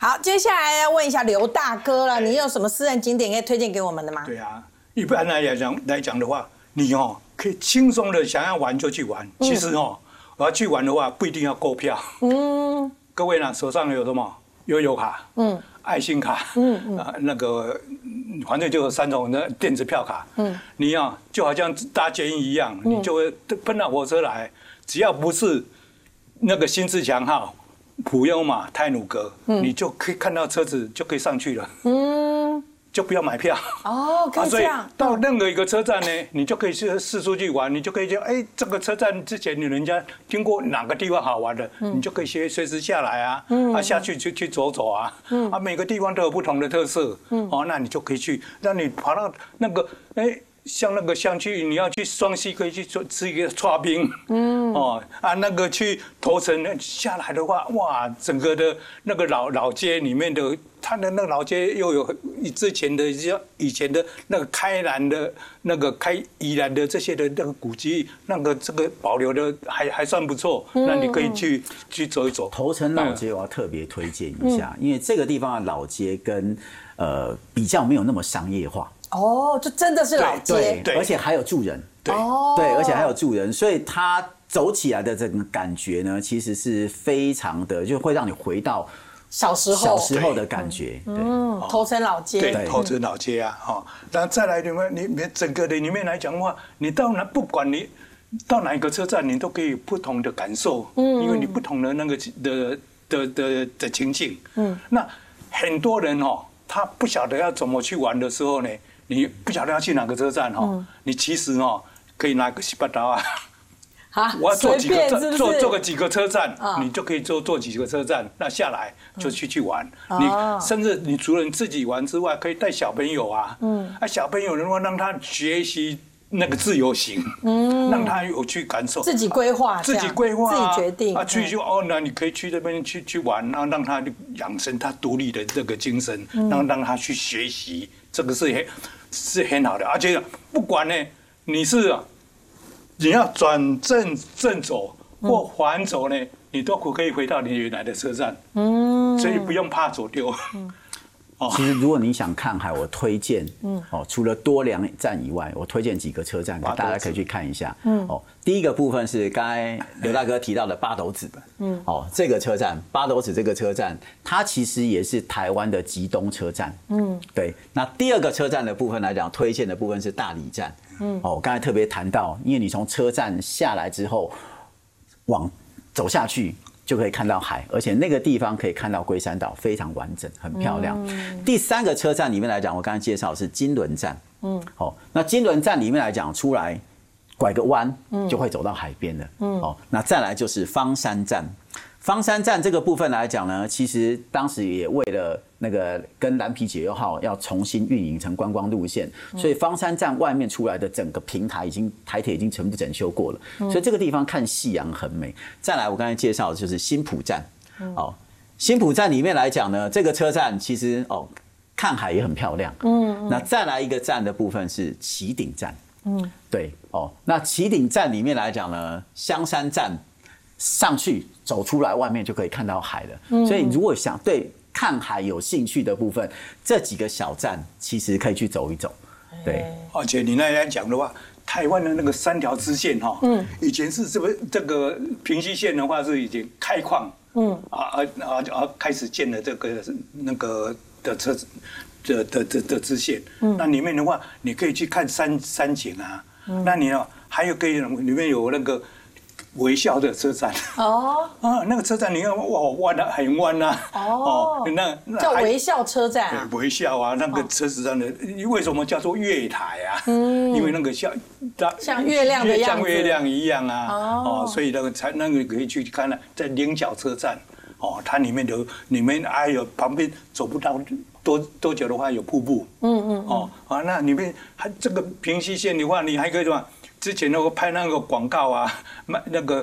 好，接下来要问一下刘大哥了，你有什么私人景点可以推荐给我们的吗？ 对啊，一般来讲的话，你可以轻松的想要玩就去玩。其实我要去玩的话，不一定要购票。各位呢，手上有什么悠游卡？爱心卡，那个反正就有3种的电子票卡，你就好像搭捷运一样，你就会奔到火车来，只要不是那个新自强号、普悠玛、太鲁阁，你就可以看到车子就可以上去了，就不要买票。 可以这样。 所以到任何一个车站呢，你就可以去四处去玩，你就可以这个车站之前人家听过哪个地方好玩的，你就可以随时下来啊，下去去走走啊，每个地方都有不同的特色，那你就可以去，让你跑到那个像去你要去双溪可以去吃一个刨冰，那个去头城下来的话，哇，整个的那个老街里面的，它的那个老街又有之前的以前的那个开兰的那个开宜兰的这些的那个古迹，那个这个保留的还算不错，那你可以去走一走。 头城老街我要特别推荐一下，因为这个地方的老街跟比较没有那么商业化。 就真的是老街， 对，而且还有住人，对，而且还有住人，所以它走起来的这个感觉呢，其实是非常的，就会让你回到小时候的感觉。 头城老街， 对，头城老街啊，那再来你整个的里面来讲的话，你不管你到哪一个车站，你都可以有不同的感受，因为你不同的那个的情境，那很多人他不晓得要怎么去玩的时候呢，你不晓得要去哪个车站你其实可以拿个西巴刀啊，我要做几个做个几个车站，你就可以做几个车站，那下来就去玩。你甚至你除了你自己玩之外，可以带小朋友啊，小朋友的话让他学习那个自由行，让他有去感受， 自己规划， 自己决定那你可以去这边去玩，然后让他养成他独立的这个精神，让他去学习，这个是很好的。而且不管呢，你要转正走或反走呢，你都可以回到你原来的车站，所以不用怕走丢。 其实如果你想看海，我推荐除了多良站以外，我推荐几个车站，大家可以去看一下。第一个部分是刚才刘大哥提到的八斗子，这个车站八斗子这个车站，它其实也是台湾的极东车站。对。那第二个车站的部分来讲，推荐的部分是大里站。我刚才特别谈到，因为你从车站下来之后，走下去就可以看到海，而且那个地方可以看到龟山岛，非常完整，很漂亮。第三个车站里面来讲，我刚才介绍的是金轮站。那金轮站里面来讲，出来拐个弯就会走到海边了。那再来就是方山站。方山站这个部分来讲呢，其实当时也为了那个跟蓝皮解忧号要重新运营成观光路线，所以方山站外面出来的整个平台台铁已经全部整修过了，所以这个地方看夕阳很美。再来我刚才介绍的就是新埔站。新埔站里面来讲呢，这个车站其实看海也很漂亮。那再来一个站的部分是旗顶站。对那旗顶站里面来讲呢，香山站上去走出来，外面就可以看到海了。所以如果想对看海有兴趣的部分，这几个小站其实可以去走一走。对， 而且你那来讲的话，台湾的那个3条支线以前是这个平溪线的话是已经开矿，开始建了这个那个的车子的支线。那里面的话，你可以去看山景啊。那你还有可以里面有那个微笑的车站那个车站你看哇弯啊很弯啊那叫微笑车站啊， 微笑啊，那个车子上的为什么叫做月台啊？因为那个像月亮的样子， 像月亮一样啊所以那个可以去看了，在菱角车站它里面还有旁边走不到多久的话有瀑布那里面还这个平溪线的话，你还可以什么？之前那个拍那个广告啊，卖那个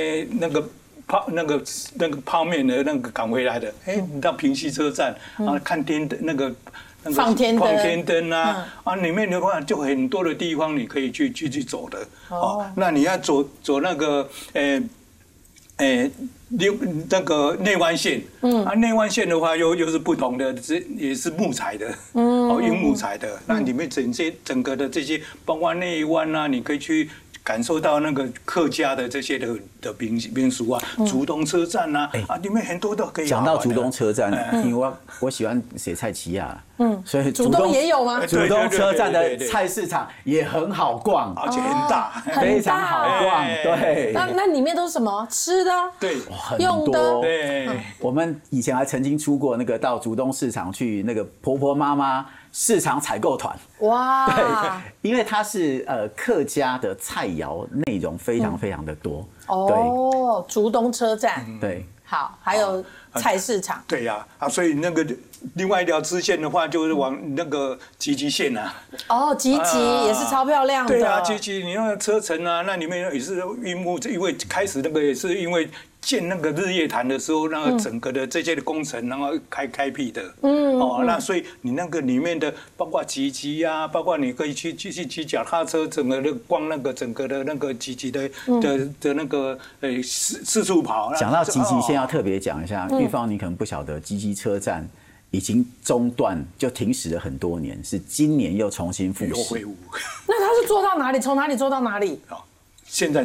泡面的那个赶回来的，你到平溪车站看那个放天灯啊里面的话就很多的地方你可以去走的那你要走那个那个内湾线，内湾线的话又是不同的，也是木材的，硬木材的，那里面整个的这些，包括内湾啊，你可以去感受到那个客家的这些的民俗啊，竹东车站啊，里面很多都可以。 讲到竹东车站，因为我喜欢写菜奇亚，所以竹东也有吗？ 竹东车站的菜市场也很好逛， 而且很大， 非常好逛。对， 那里面都是什么吃的？ 对， 用的。 对， 我们以前还曾经出过那个到竹东市场去那个婆婆妈妈市场采购团。 哇， 对，因为它是客家的菜肴内容非常非常的多。 哦，竹东车站。 对， 好，还有菜市场。 对呀，所以那个另外一条支线的话，就是往那个集集线啊。 哦，集集也是超漂亮的。 对啊，集集你那个车程啊，那里面也是因为开始那个也是因为建那个日月潭的时候，那个整个的这些的工程，然后开辟的。那所以你那个里面的包括集集啊，包括你可以去骑脚踏车，整个的逛那个整个的那个集集的那个四处跑。 讲到集集线要特别讲一下，玉芳你可能不晓得，集集车站已经中断就停驶了很多年，是今年又重新复驶。 那它是做到哪里？从哪里做到哪里？ 现在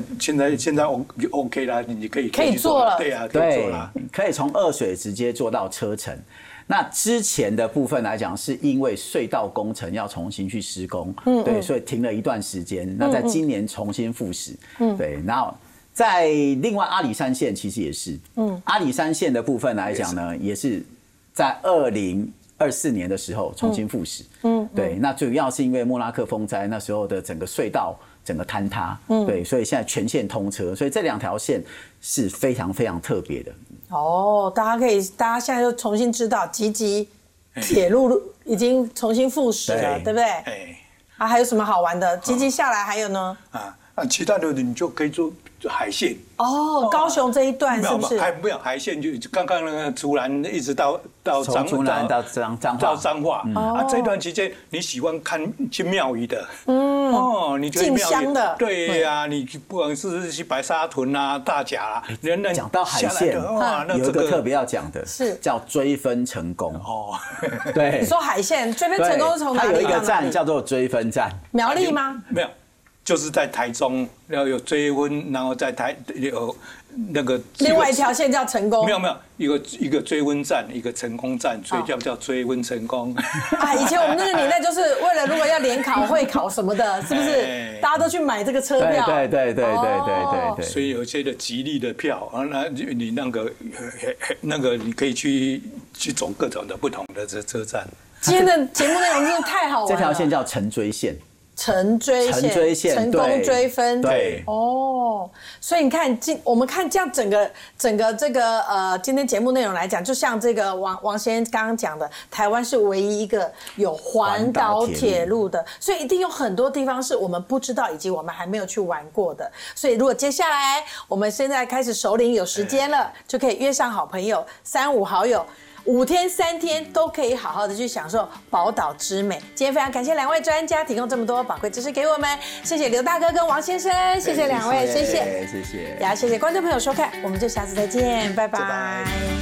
OK 啦，你可以做了， 对啊，可以做了， 可以从二水直接做到车城。那之前的部分来讲，是因为隧道工程要重新去施工，对，所以停了一段时间。那在今年重新复驶，对，然后在另外阿里山线其实也是，阿里山线的部分来讲呢，也是在2024年的时候重新复驶，对，那主要是因为莫拉克风灾那时候的整个隧道整个坍塌，对，所以现在全线通车，所以这2条线是非常非常特别的。 哦，大家现在就重新知道集集铁路已经重新复驶了，对不对？还有什么好玩的？集集下来还有呢？ 其他的你就可以做海线。 哦，高雄这一段是不是？ 没有海线，就刚刚那个竹南一直到竹南到彰化这段期间你喜欢去庙宇的，你觉得进香的， 对呀，你不管是去白沙屯啊、大甲啊， 讲到海线，有一个特别要讲的，是叫追分成功。对， 你说海线追分成功是从哪里？ 它有一个站叫做追分站， 苗栗吗？ 没有。就是在台中要有追分，然后在有那个另外一条线叫成功， 没有一个追分站，一个成功站，所以叫追分成功。 以前我们那个年代就是为了如果要联考、会考什么的，是不是？大家都去买这个车票。 对。 所以有一些的吉利的票，那你那个你可以去走各种的不同的车站。 今天的节目内容真的太好玩了。 这条线叫成追线。 成追线，成功追分， 对， 所以你看，我们看这样整个这个今天节目内容来讲，就像这个王先生刚刚讲的，台湾是唯一一个有环岛铁路的，所以一定有很多地方是我们不知道，以及我们还没有去玩过的。所以如果接下来我们现在开始熟龄有时间了，就可以约上好朋友3、5好友。5天3天都可以好好的去享受宝岛之美。今天非常感谢2位专家提供这么多宝贵知识给我们，谢谢刘大哥跟王先生，谢谢2位，谢谢， 谢谢， 也要谢谢观众朋友收看，我们就下次再见，拜拜。